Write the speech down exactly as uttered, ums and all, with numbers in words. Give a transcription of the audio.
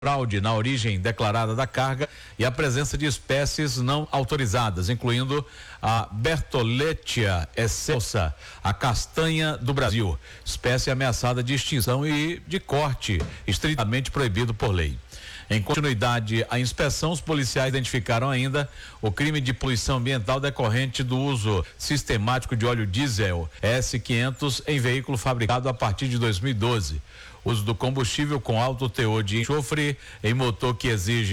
fraude na origem declarada da carga e a presença de espécies não autorizadas, incluindo a Bertholletia excelsa, a castanha do Brasil, espécie ameaçada de extinção e de corte estritamente proibido por lei. Em continuidade à inspeção, os policiais identificaram ainda o crime de poluição ambiental decorrente do uso sistemático de óleo diesel S quinhentos em veículo fabricado a partir de dois mil e doze. Uso do combustível com alto teor de enxofre em motor que exige